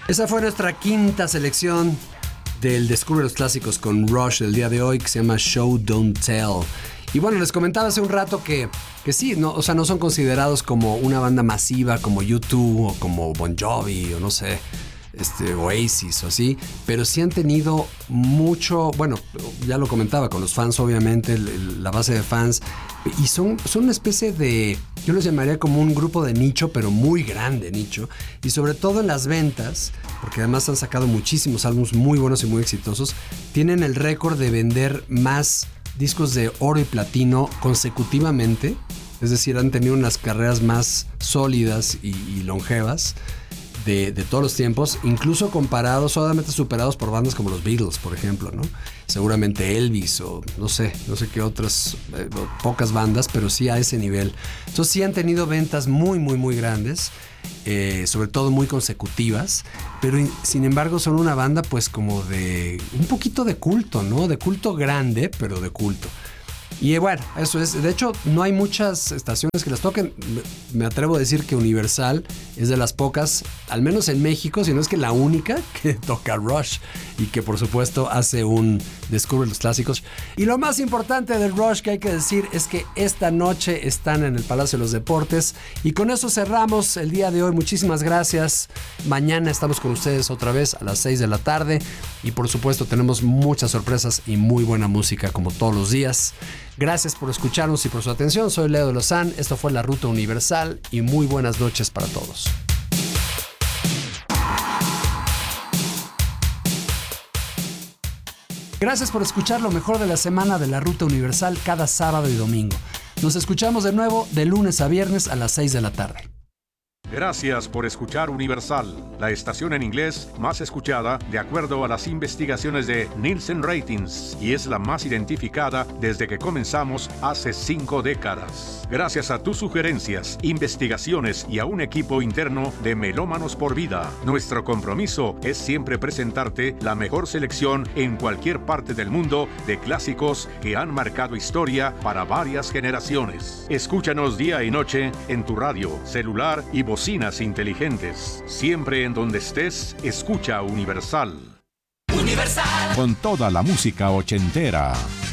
Esa fue nuestra quinta selección del Descubre los Clásicos con Rush del día de hoy, que se llama Show Don't Tell. Y bueno, les comentaba hace un rato que sí, no, o sea, no son considerados como una banda masiva como U2 o como Bon Jovi o no sé, Oasis o así, pero sí han tenido mucho, bueno, ya lo comentaba, con los fans obviamente, la base de fans, y son una especie de, yo los llamaría como un grupo de nicho, pero muy grande nicho, y sobre todo en las ventas, porque además han sacado muchísimos álbumes muy buenos y muy exitosos, tienen el récord de vender más discos de oro y platino consecutivamente, es decir, han tenido unas carreras más sólidas y longevas de todos los tiempos, incluso comparados, solamente superados por bandas como los Beatles, por ejemplo, ¿no? Seguramente Elvis o no sé qué otras, pocas bandas, pero sí a ese nivel. Entonces sí han tenido ventas muy, muy, muy grandes, sobre todo muy consecutivas, pero sin embargo son una banda pues como de un poquito de culto, ¿no? De culto grande, pero de culto. Y bueno, eso es. De hecho, no hay muchas estaciones que las toquen. Me atrevo a decir que Universal es de las pocas, al menos en México, si no es que la única que toca Rush y que por supuesto hace un Descubre los Clásicos. Y lo más importante del Rush que hay que decir es que esta noche están en el Palacio de los Deportes. Y con eso cerramos el día de hoy. Muchísimas gracias. Mañana estamos con ustedes otra vez a las 6 de la tarde. Y por supuesto tenemos muchas sorpresas y muy buena música como todos los días. Gracias por escucharnos y por su atención. Soy Leo de Lozán. Esto fue La Ruta Universal y muy buenas noches para todos. Gracias por escuchar lo mejor de la semana de La Ruta Universal cada sábado y domingo. Nos escuchamos de nuevo de lunes a viernes a las 6 de la tarde. Gracias por escuchar Universal, la estación en inglés más escuchada de acuerdo a las investigaciones de Nielsen Ratings, y es la más identificada desde que comenzamos hace 5 décadas. Gracias a tus sugerencias, investigaciones y a un equipo interno de Melómanos por Vida, nuestro compromiso es siempre presentarte la mejor selección en cualquier parte del mundo de clásicos que han marcado historia para varias generaciones. Escúchanos día y noche en tu radio, celular y bocinas inteligentes. Siempre en donde estés, escucha Universal. Universal. Con toda la música ochentera.